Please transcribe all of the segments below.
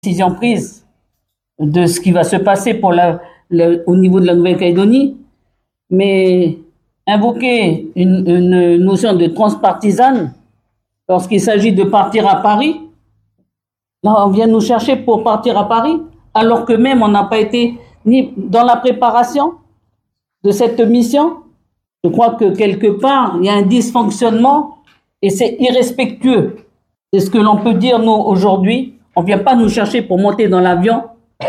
décision prise de ce qui va se passer pour au niveau de la Nouvelle-Calédonie, mais invoquer une notion de transpartisane lorsqu'il s'agit de partir à Paris, là on vient nous chercher pour partir à Paris, alors que même on n'a pas été ni dans la préparation de cette mission. Je crois que quelque part, il y a un dysfonctionnement et c'est irrespectueux. C'est ce que l'on peut dire, nous, aujourd'hui. On ne vient pas nous chercher pour monter dans l'avion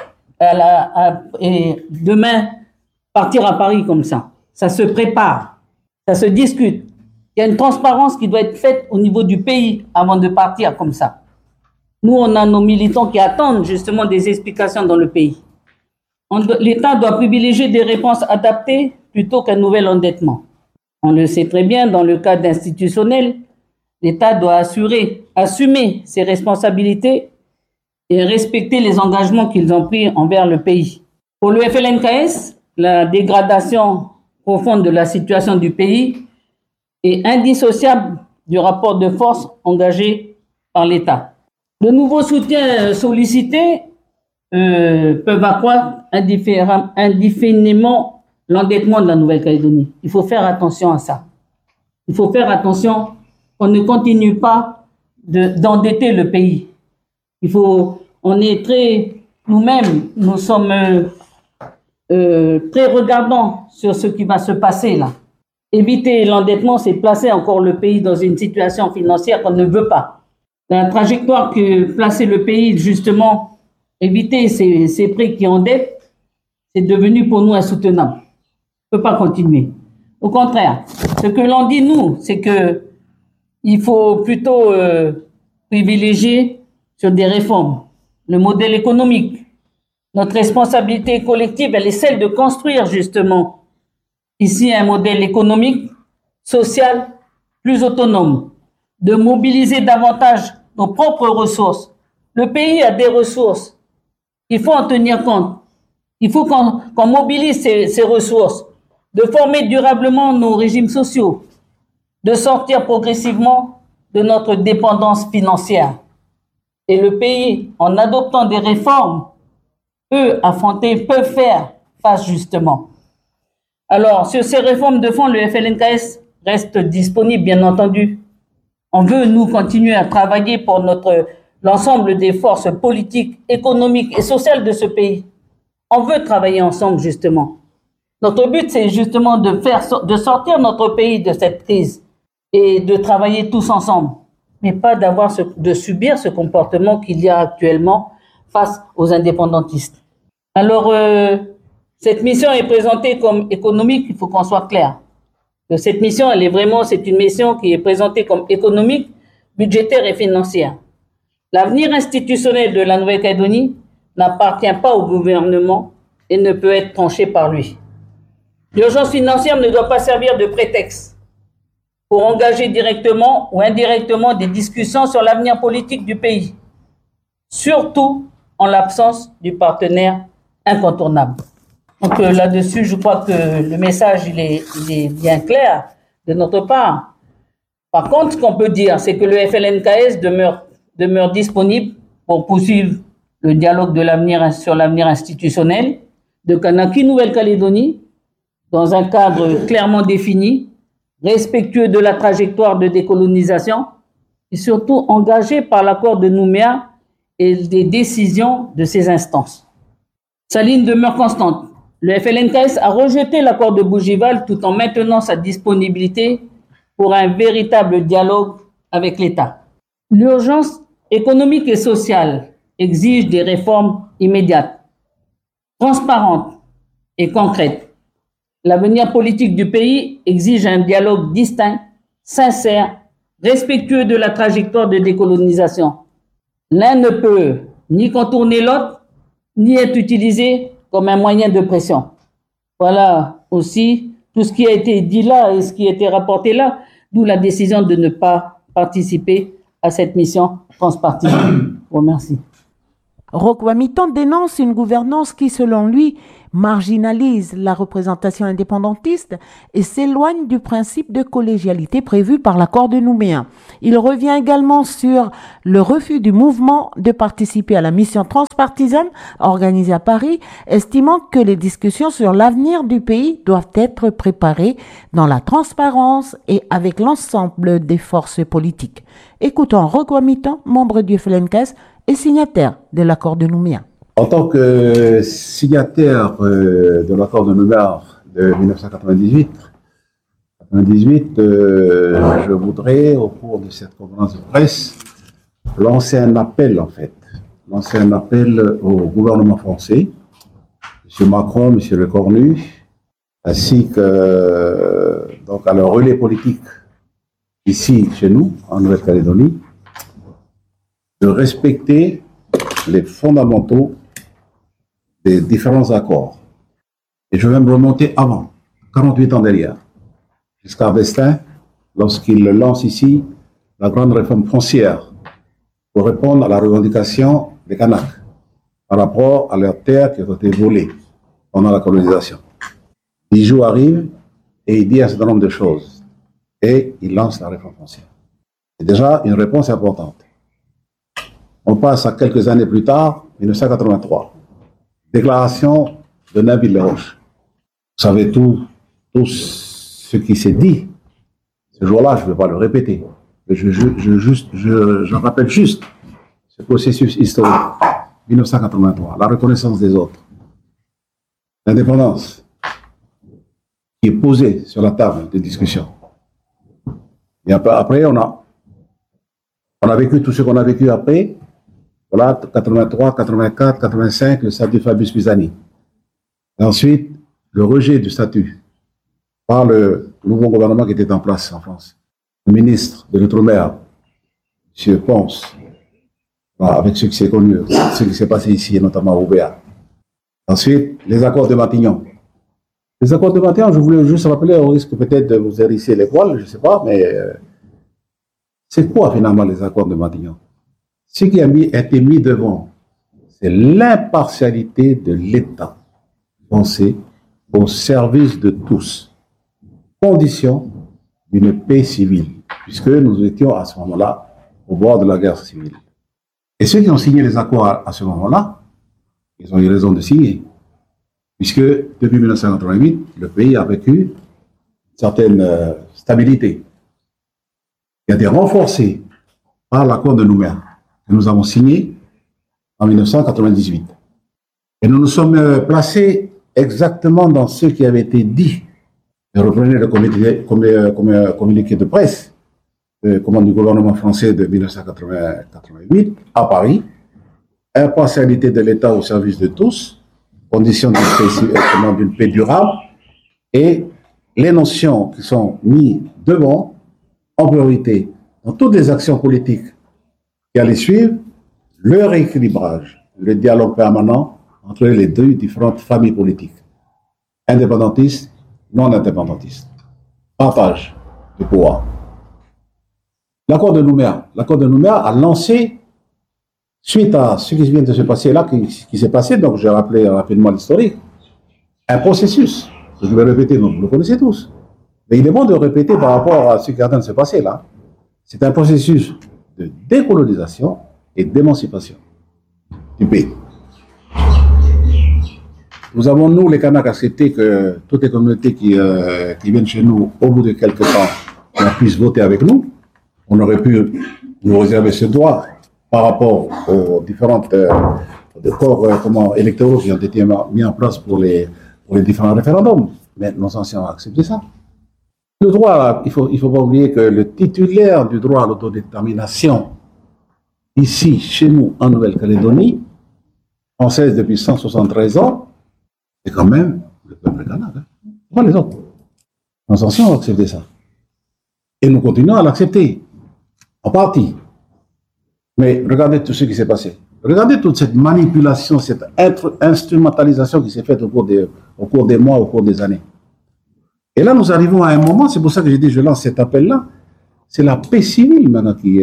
et demain partir à Paris comme ça. Ça se prépare, ça se discute. Il y a une transparence qui doit être faite au niveau du pays avant de partir comme ça. Nous, on a nos militants qui attendent justement des explications dans le pays. L'État doit privilégier des réponses adaptées plutôt qu'un nouvel endettement. On le sait très bien, dans le cadre institutionnel, l'État doit assumer ses responsabilités et respecter les engagements qu'ils ont pris envers le pays. Pour le FLNKS, la dégradation profonde de la situation du pays est indissociable du rapport de force engagé par l'État. De nouveaux soutiens sollicités peuvent accroître indéfiniment l'endettement de la Nouvelle-Calédonie. Il faut faire attention à ça. Il faut faire attention qu'on ne continue pas d'endetter le pays. On est nous-mêmes, nous sommes très regardants sur ce qui va se passer là. Éviter l'endettement, c'est placer encore le pays dans une situation financière qu'on ne veut pas. La trajectoire que placer le pays, justement, éviter ces prêts qui endettent, c'est devenu pour nous insoutenable. On ne peut pas continuer. Au contraire, ce que l'on dit, nous, c'est que il faut plutôt privilégier sur des réformes le modèle économique. Notre responsabilité collective, elle est celle de construire justement ici un modèle économique, social, plus autonome, de mobiliser davantage nos propres ressources. Le pays a des ressources. Il faut en tenir compte. Il faut qu'on mobilise ces ressources, de former durablement nos régimes sociaux, de sortir progressivement de notre dépendance financière. Et le pays, en adoptant des réformes, peut faire face justement. Alors, sur ces réformes de fond, le FLNKS reste disponible, bien entendu. On veut, nous, continuer à travailler pour l'ensemble des forces politiques, économiques et sociales de ce pays. On veut travailler ensemble, justement. Notre but, c'est justement de sortir notre pays de cette crise et de travailler tous ensemble, mais pas de subir ce comportement qu'il y a actuellement face aux indépendantistes. Alors, cette mission est présentée comme économique, il faut qu'on soit clair. Cette mission, c'est une mission qui est présentée comme économique, budgétaire et financière. L'avenir institutionnel de la Nouvelle-Calédonie n'appartient pas au gouvernement et ne peut être tranché par lui. L'urgence financière ne doit pas servir de prétexte pour engager directement ou indirectement des discussions sur l'avenir politique du pays, surtout en l'absence du partenaire incontournable. Donc là-dessus, je crois que le message il est bien clair de notre part. Par contre, ce qu'on peut dire, c'est que le FLNKS demeure disponible pour poursuivre le dialogue sur l'avenir institutionnel de Kanaki Nouvelle-Calédonie dans un cadre clairement défini, respectueux de la trajectoire de décolonisation et surtout engagé par l'accord de Nouméa et des décisions de ces instances. Sa ligne demeure constante. Le FLNKS a rejeté l'accord de Bougival tout en maintenant sa disponibilité pour un véritable dialogue avec l'État. L'urgence économique et sociale exige des réformes immédiates, transparentes et concrètes. L'avenir politique du pays exige un dialogue distinct, sincère, respectueux de la trajectoire de décolonisation. L'un ne peut ni contourner l'autre, ni être utilisé comme un moyen de pression. Voilà aussi tout ce qui a été dit là et ce qui a été rapporté là, d'où la décision de ne pas participer à cette mission transpartisane. Je vous remercie. Roch Wamitan dénonce une gouvernance qui, selon lui, marginalise la représentation indépendantiste et s'éloigne du principe de collégialité prévu par l'accord de Nouméa. Il revient également sur le refus du mouvement de participer à la mission transpartisane organisée à Paris, estimant que les discussions sur l'avenir du pays doivent être préparées dans la transparence et avec l'ensemble des forces politiques. Écoutons Rocco Mitan, membre du FLNKS et signataire de l'accord de Nouméa. En tant que signataire de l'accord de Nouméa de 1998, je voudrais, au cours de cette conférence de presse, lancer un appel au gouvernement français, M. Macron, M. Le Cornu, ainsi que donc à leur relais politique ici, chez nous, en Nouvelle-Calédonie, de respecter les fondamentaux des différents accords. Et je vais me remonter avant, 48 ans derrière, jusqu'à Vestin, lorsqu'il lance ici la grande réforme foncière pour répondre à la revendication des Kanaks par rapport à leurs terres qui ont été volées pendant la colonisation. Bijou arrive et il dit un certain nombre de choses et il lance la réforme foncière. C'est déjà une réponse importante. On passe à quelques années plus tard, 1983. Déclaration de Nainville-les-Roches. Vous savez tout ce qui s'est dit. Ce jour-là, je ne vais pas le répéter. Mais je rappelle juste ce processus historique. 1983, la reconnaissance des autres. L'indépendance qui est posée sur la table de discussion. Et après, on a vécu tout ce qu'on a vécu après. Voilà, 83, 84, 85, le statut Fabius Pisani. Et ensuite, le rejet du statut par le nouveau gouvernement qui était en place en France. Le ministre de l'Outre-mer, M. Ponce, avec ce qui s'est connu, ce qui s'est passé ici, et notamment au Oubéa. Ensuite, les accords de Matignon. Les accords de Matignon, je voulais juste rappeler, au risque peut-être de vous hérisser les poils, je ne sais pas, mais c'est quoi finalement les accords de Matignon? Ce qui a été mis devant, c'est l'impartialité de l'État français au service de tous, condition d'une paix civile, puisque nous étions à ce moment-là au bord de la guerre civile. Et ceux qui ont signé les accords à ce moment-là, ils ont eu raison de signer, puisque depuis 1988, le pays a vécu une certaine stabilité, qui a été renforcée par l'accord de Nouméa, que nous avons signé en 1998. Et nous nous sommes placés exactement dans ce qui avait été dit. Je reprenais le communiqué de presse du gouvernement français de 1988 à Paris. Impartialité de l'État au service de tous, condition d'une paix durable, et les notions qui sont mises devant en priorité dans toutes les actions politiques qui allaient suivre, le rééquilibrage, le dialogue permanent entre les deux différentes familles politiques, indépendantistes, non indépendantistes, partage du pouvoir. L'accord de Nouméa a lancé, suite à ce qui vient de se passer là, qui s'est passé, donc j'ai rappelé rapidement l'historique, un processus, je vais répéter, donc vous le connaissez tous, mais il est bon de répéter par rapport à ce qui est en train de se passer là. C'est un processus de décolonisation et d'émancipation du pays. Nous avons, nous, les Kanaks, accepté que toutes les communautés qui viennent chez nous, au bout de quelques temps, puissent voter avec nous. On aurait pu nous réserver ce droit par rapport aux différentes corps électoraux qui ont été mis en place pour les différents référendums. Mais nos anciens ont accepté ça. Le droit, il faut pas oublier que le titulaire du droit à l'autodétermination, ici, chez nous, en Nouvelle-Calédonie, française depuis 173 ans, c'est quand même le peuple kanak. Pas les autres. Nos anciens ont accepté ça. Et nous continuons à l'accepter. En partie. Mais regardez tout ce qui s'est passé. Regardez toute cette manipulation, cette instrumentalisation qui s'est faite au cours des mois, au cours des années. Et là, nous arrivons à un moment, c'est pour ça que j'ai dit, je lance cet appel-là, c'est la paix civile maintenant qui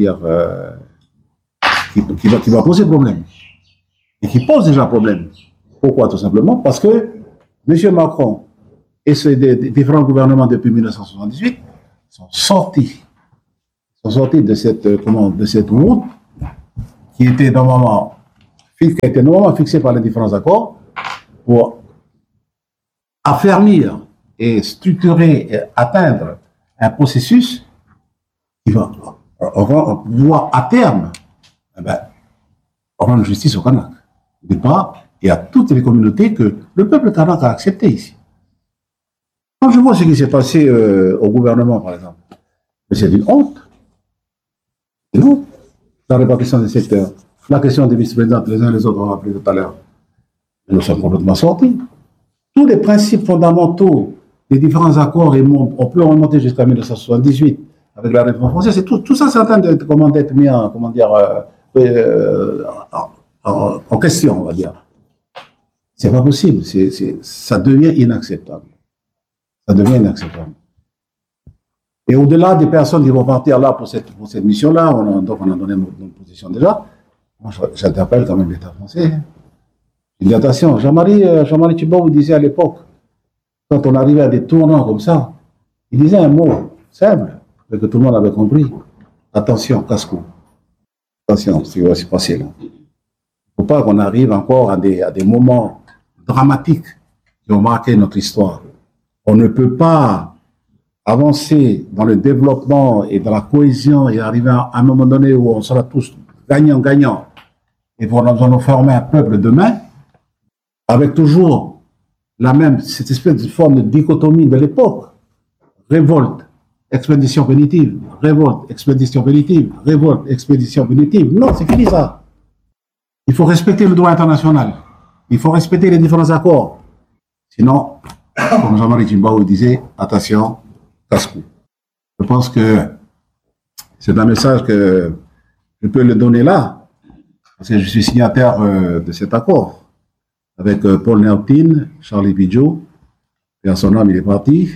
va poser problème. Et qui pose déjà problème. Pourquoi? Tout simplement parce que M. Macron et ses différents gouvernements depuis 1978 sont sortis de cette route qui était normalement fixée par les différents accords pour affermir et structurer et atteindre un processus qui va pouvoir à terme rendre justice au Kanak. D'une part, et à toutes les communautés que le peuple kanak a accepté ici. Quand je vois ce qui s'est passé au gouvernement, par exemple, c'est une honte. C'est une honte. La répartition des secteurs, la question des vice-présidents, les uns et les autres, on l'a appelé tout à l'heure. Nous sommes complètement sortis. Tous les principes fondamentaux des différents accords, et on peut remonter jusqu'à 1978 avec la réforme française, tout ça, c'est en train d'être mis en question, on va dire. C'est pas possible. Ça devient inacceptable. Ça devient inacceptable. Et au-delà des personnes qui vont partir là pour cette mission-là, donc on a donné notre position déjà. Moi, j'interpelle quand même l'État français. Il dit attention, Jean-Marie Tjibaou disait à l'époque, quand on arrivait à des tournants comme ça, il disait un mot simple, mais que tout le monde avait compris. Attention, casse-cou. Attention, ce qui va se passer là. Il ne faut pas qu'on arrive encore à des moments dramatiques qui ont marqué notre histoire. On ne peut pas avancer dans le développement et dans la cohésion et arriver à un moment donné où on sera tous gagnants et nous allons former un peuple demain avec toujours cette espèce de forme de dichotomie de l'époque. Révolte, expédition punitive, révolte, expédition punitive, révolte, expédition punitive. Non, c'est fini ça. Il faut respecter le droit international. Il faut respecter les différents accords. Sinon, comme Jean-Marie Tjibaou disait, attention, casse-cou. Je pense que c'est un message que je peux le donner là, parce que je suis signataire de cet accord avec Paul Néoptine, Charlie Pidgeot, et à son âme, il est parti,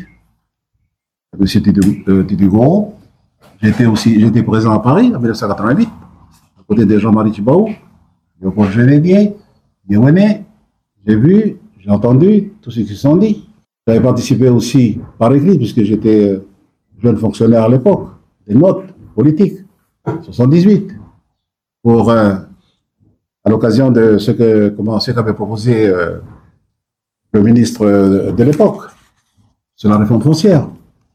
M. Tidugoro. J'étais présent à Paris en 1988, à côté de Jean-Marie Tjibaou, Léopold Génédier, Yéwené. J'ai vu, j'ai entendu tout ce qui se sont dit. J'avais participé aussi par écrit, puisque j'étais jeune fonctionnaire à l'époque, des notes politiques, 78, pour, à l'occasion de ce qu'avait proposé le ministre de l'époque, sur la réforme foncière.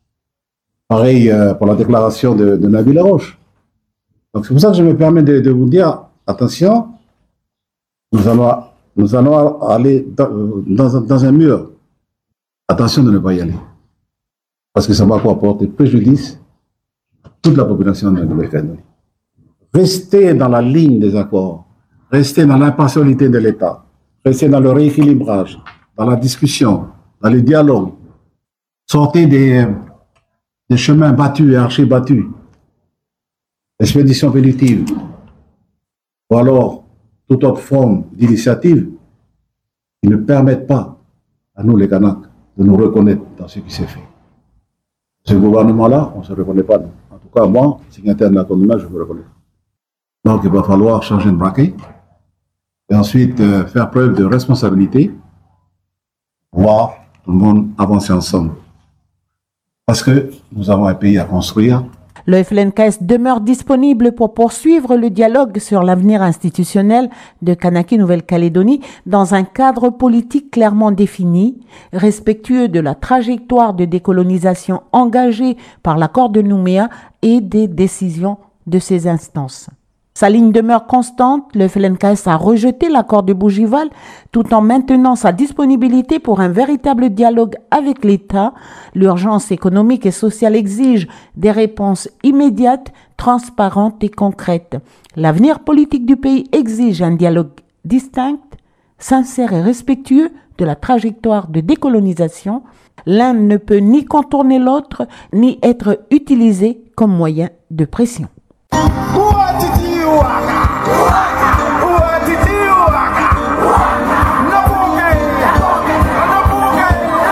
Pareil pour la déclaration de Nabil Laroche. Donc c'est pour ça que je me permets de vous dire, attention, nous allons aller dans un mur. Attention de ne pas y aller. Parce que ça va apporter préjudice à toute la population de la Nouvelle-Calédonie. Restez dans la ligne des accords. Restez dans l'impartialité de l'État. Restez dans le rééquilibrage, dans la discussion, dans le dialogue. Sortez des chemins battus et archi-battus. Expédition punitive. Ou alors toute autre forme d'initiative qui ne permettent pas à nous, les Kanaks, de nous reconnaître dans ce qui s'est fait. Ce gouvernement-là, on ne se reconnaît pas. En tout cas, moi, signataire de la communauté, je me reconnais. Donc, il va falloir changer de braquet et ensuite faire preuve de responsabilité, voir tout le monde avancer ensemble. Parce que nous avons un pays à construire. Le FLNKS demeure disponible pour poursuivre le dialogue sur l'avenir institutionnel de Kanaki Nouvelle-Calédonie dans un cadre politique clairement défini, respectueux de la trajectoire de décolonisation engagée par l'accord de Nouméa et des décisions de ces instances. Sa ligne demeure constante, le FLNKS a rejeté l'accord de Bougival tout en maintenant sa disponibilité pour un véritable dialogue avec l'État. L'urgence économique et sociale exige des réponses immédiates, transparentes et concrètes. L'avenir politique du pays exige un dialogue distinct, sincère et respectueux de la trajectoire de décolonisation. L'un ne peut ni contourner l'autre, ni être utilisé comme moyen de pression. What did you want?